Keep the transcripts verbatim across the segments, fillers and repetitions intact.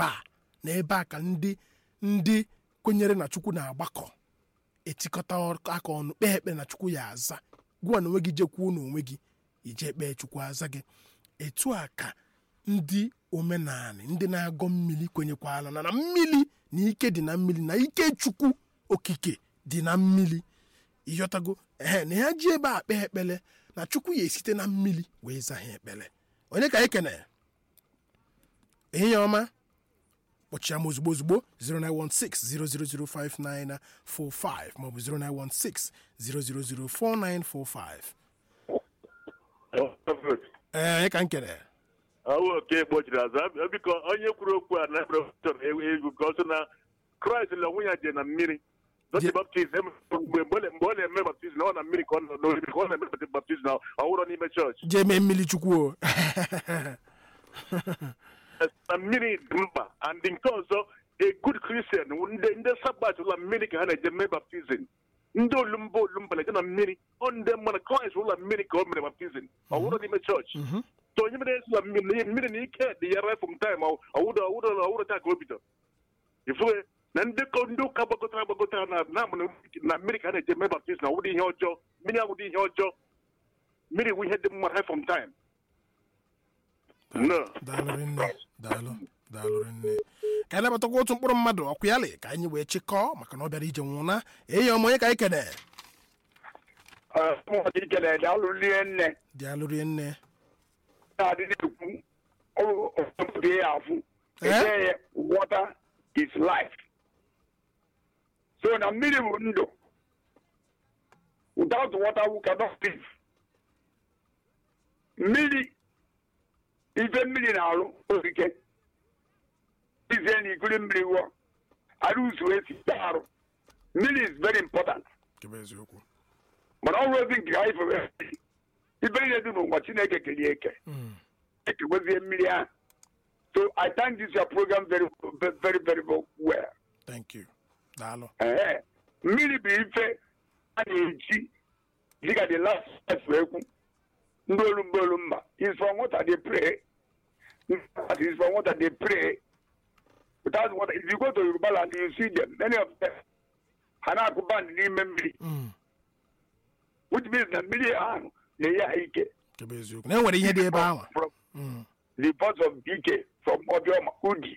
ebe a na ebe a ka ndị ndị kwenyere na Chukwu na-agbakọ etikọta aka ọnụ kpee ekpe na Chukwu ya aza gwa na onwe gị jekwuo n'onwe gị ije kpee Chukwu aza gị. Etu a ka ndị omenala ndị na-agọ mmiri kwenyekwala na na mmiri na ike dị na mmiri na ike Chukwu okike dị na mmiri ịghọtago ehe na ya ji ebe a kpee ekpele na Chukwu ya esite na mmiri wee za ha ekpele. Onye ka ekene ihe ọma kpọchie m ozugbo ozugbo zero nine one six zero zero zero five nine four five maọbụ zero nine one six zero zero zero four nine four five. Ee ka nkere ọwụ oke gbochiri azụ biko onye kwuru okwu a na egwu ka ọ sị na Kraịst na onwe ya je na mmiri baptizim mgbe ọ na-eme baptizim ọ na mmiri ka ọ nọ n'oriri ka ọ na-eme baptizim na ọ wụrụ n'ime chọọchị jee mee mmiri Chukwu na mmiri dị mkpa and nke ọzọ a good Christian ndị Sabat ụlọ mmiri ka ha na-eje mee baptizim ndị olumba olumba na-eje na mmiri ọ ndị mmadụ Kraịst ụlọ mmiri ka ọ mere baptizim ọ wụrụ n'ime chọọchị so onye mere esi na mmiri mmiri na ike dị ya right from time ọwụrụ ọwụrụ ọwụrụ taa ka o bido ifuwe na ndị ndị ụka gbagotara agbagotara na na mmiri ka ha na-eje mee baptizim na ọwụrụ ihe ọjọọ mmiri awụrụ ihe ọjọọ mmiri wụ ihe dị mma right from time. No. Daalụ nne daalụ daalụ nne ka anyị nabatakwa otu mkpụrụ mmadụ ọkụ yalị ka anyị wee chịkọọ maka na ọ bịara ije nwụna eyi ọma onye ka anyị kene dịalụ rie nne water is life. So na mmiri bụ ndụ. Without water we cannot live. Mmiri ife mmiri na-arụ okike ife na ikiri mmiri wụọ arụ usu esi arụ mmiri is very important. Mana ọ bụrụ ozi nke anyị fere ife niile dị n'ụwa Chineke kelie eke ekewezie mmiri ahụ. So I thank this your program very very very well. Thank you. Daalụ. Eh mmiri bụ ife a na-eji dịka the last ekwu ndị olu mgbe olu mma is from water they pray. Is from water they pray. Without water, if you go to Yoruba land, you see them. Many of them hana kuban n'ime mmiri. Which means na mmiri ahụ na-enye ha ike. Na enwere ihe dị ebe ahụ. The parts of ike from Obioma Udi.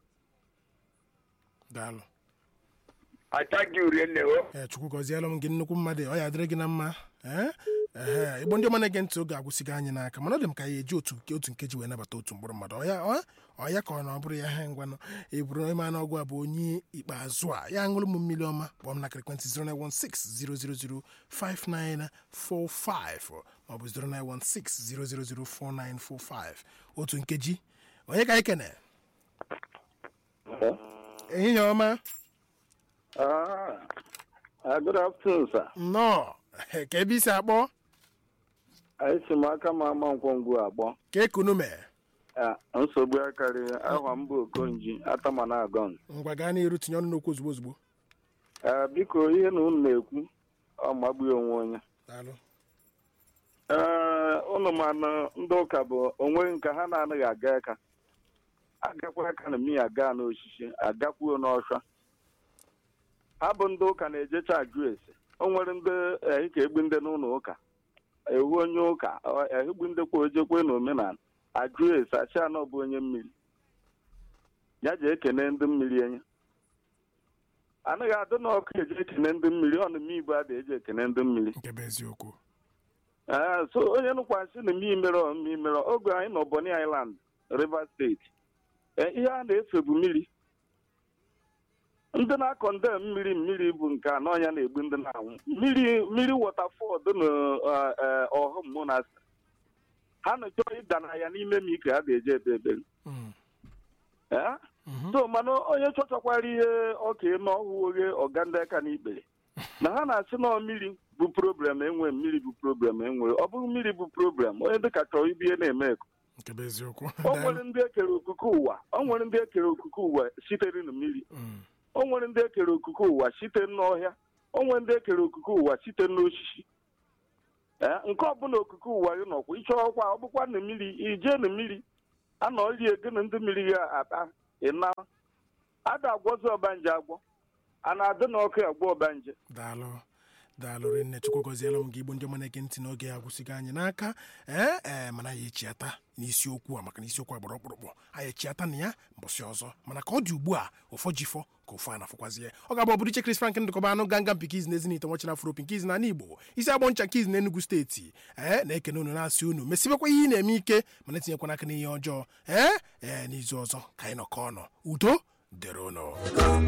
Daalụ. I thank you really well. Eh Chukwu gọziela m gị nnukwu mmadụ ọ ya dịrị gị na mma. Eh eh Igbo ndị ọma na-ege ntị oge agwụsịgo anyị n'aka mana ọ dị m ka ya eji otu otu nkeji wee nabata otu mkpụrụ mmadụ ọ ya ọ ya ka ọ na ọ bụrụ ya ha ngwanụ eburu ime anụ ọgwụ a bụ onye ikpeazụ a ya ṅụrụ m mmiri ọma kpọọ m na ekwentị zero nine one six zero zero zero five nine four five maọbụ zero nine one six zero zero zero four nine four five otu nkeji onye ka anyị kene ehihie ọma. Ah, good afternoon, sir. No, ka ebe isi akpọ? Anyị si m aka ma ama nkwongwu akpọ. Ka ekunu mee? Ah, nsogbu akarị ahwa mbụ Okonji atama na agọn. Ngwa gaa n'iru tinye ọnụ n'okwu ozugbo ozugbo. Ah, biko ihe na unu na-ekwu ọ magbu onwe onye. Daalụ. Eh, unu ma na ndị ụka bụ onwe nke ha na-anaghị aga aka. Agakwa aka na mmiri aga n'osisi, agakwuo n'ọsha. Ha bụ ndị ụka na-ejecha ajụ ese o nwere ndị ehike egbu ndị n'ụlọ ụka ewu onye ụka ehigbu ndị kwa ojekwe na omenala ajụ ese achị anọ bụ onye mmiri ya ji ekene ndị mmiri enye anaghị adị n'ọkụ eji ekene ndị mmiri ọ na ime igbo adị eji ekene ndị mmiri nke bụ eziokwu. ee so onye nụkwasị na ime mere ime mere oge anyị nọ Bonny Island Rivers State ihe a na-efe bụ mmiri ndị na-akọ ndị mmiri mmiri bụ nke anọ ya na-egbu ndị na-anwụ mmiri mmiri waterfall dị na ọhụm monastery ha na-achọ ịda na ya n'ime m ike ha ga-eje ebe ebe so mana onye chọchakwara ihe ọka eme ọhụụ oghe ọga ndị aka n'ikpere na ha na-asị na mmiri bụ problem enwe mmiri bụ problem enwe ọ bụghị mmiri bụ problem onye dịka chọrọ ibu ihe na-eme eko o nwere ndị ekere okuku ụwa o nwere ndị ekere okuku ụwa sitere na mmiri o nwere ndị ekere okuku ụwa site n'ọhịa o nwere ndị ekere okuku ụwa site n'osisi nke ọbụla okuku ụwa gị nọkwa ịchọọkwa ọ bụkwa na mmiri ije na mmiri anọlie gị na ndị mmiri ya ata ịna ada agwọzi ọbanje agwọ a na-adị n'ọkụ agwọ ọbanje. daalụ daalụ rinne chukwu gọziela m gị igbo ndị ọma na-ege ntị n'oge ya gwụsịgo anyị n'aka ee ee mana anyị echiata n'isiokwu a maka na isiokwu agbara ọkpụrụkpụ anyị echiata na ya mbọsị ọzọ mana ka ọ dị ugbu a ụfọ jifọ ka ụfọ a na-afụkwazi ya ọ ga-abụ ọbụrụ iche Chris Frank ndịkọba anụ ganga mpikiz na ezinite nwachina afro pinkiz na ala Igbo isi agbọ ncha kiz na Enugu steeti ee na-ekene unu na-asị unu mesibekwa ihe ị na-eme ike mana etinyekwana aka n'ihe ọjọọ ee ee n'izu ọzọ ka anyị nọkọ ọnụ udo dịrị unu